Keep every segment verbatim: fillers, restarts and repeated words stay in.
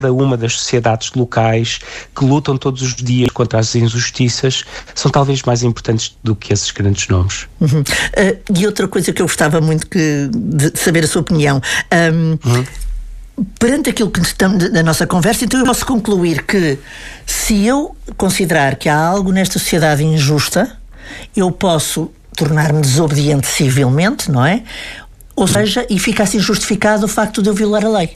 uma das sociedades locais que lutam todos os dias contra as injustiças são talvez mais importantes do que esses grandes nomes. Uhum. Uh, e outra coisa que eu gostava muito que, de saber a sua opinião. Um, uhum. Perante aquilo que estamos da nossa conversa, então eu posso concluir que se eu considerar que há algo nesta sociedade injusta, eu posso tornar-me desobediente civilmente, não é? Ou seja, e fica assim justificado o facto de eu violar a lei.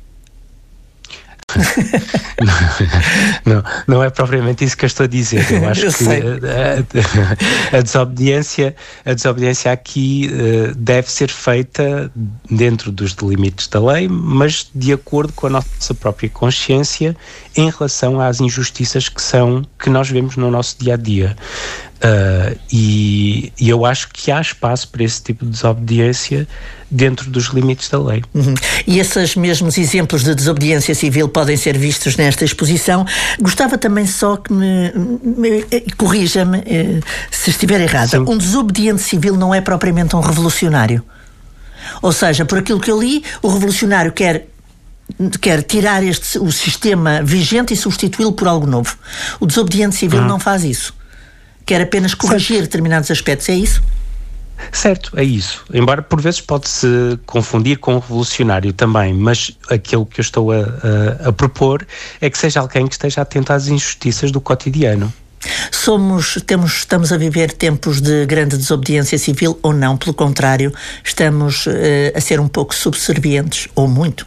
não, não, não é propriamente isso que eu estou a dizer. Eu acho eu que a, a, a desobediência a desobediência aqui uh, deve ser feita dentro dos limites da lei, mas de acordo com a nossa própria consciência em relação às injustiças que são que nós vemos no nosso dia a dia. Uh, e, e eu acho que há espaço para esse tipo de desobediência dentro dos limites da lei. Uhum. E esses mesmos exemplos de desobediência civil podem ser vistos nesta exposição. Gostava também só que me, me corrija-me eh, se estiver errada. Sim. Um desobediente civil não é propriamente um revolucionário. Ou seja, por aquilo que eu li, o revolucionário quer quer tirar este, o sistema vigente e substituí-lo por algo novo. O desobediente civil uhum. não faz isso. Quer apenas corrigir certo. determinados aspectos, é isso? Certo, é isso. Embora por vezes pode-se confundir com um revolucionário também, mas aquilo que eu estou a, a, a propor é que seja alguém que esteja atento às injustiças do cotidiano. Somos, temos, estamos a viver tempos de grande desobediência civil ou não? Pelo contrário, estamos uh, a ser um pouco subservientes, ou muito?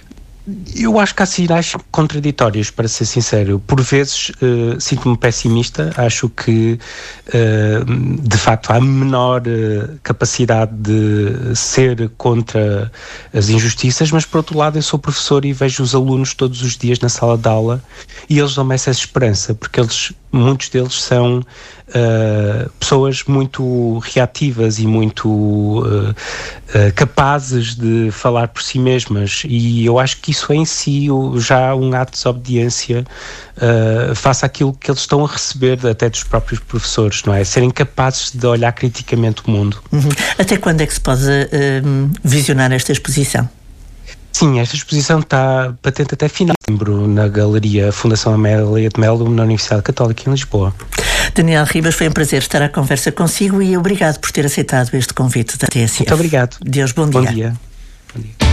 Eu acho que há sinais contraditórios, para ser sincero. Por vezes uh, sinto-me pessimista, acho que uh, de facto há menor uh, capacidade de ser contra as injustiças, mas por outro lado eu sou professor e vejo os alunos todos os dias na sala de aula e eles dão-me essa esperança, porque eles, muitos deles são uh, pessoas muito reativas e muito uh, uh, capazes de falar por si mesmas, e eu acho que isso é em si já um ato de desobediência uh, face àquilo que eles estão a receber até dos próprios professores, não é? Serem capazes de olhar criticamente o mundo. Uhum. Até quando é que se pode uh, visionar esta exposição? Sim, esta exposição está patente até final de setembro na Galeria Fundação Amélia de Melo, na Universidade Católica em Lisboa. Daniel Ribas, foi um prazer estar à conversa consigo e obrigado por ter aceitado este convite da T S F. Muito obrigado. Deus, bom dia. Bom dia. Bom dia.